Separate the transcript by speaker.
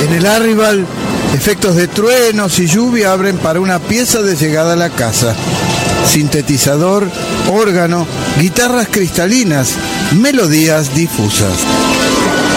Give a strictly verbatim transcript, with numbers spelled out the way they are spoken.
Speaker 1: En el Arrival, efectos de truenos y lluvia abren para una pieza de llegada a la casa. Sintetizador, órgano, guitarras cristalinas, melodías difusas.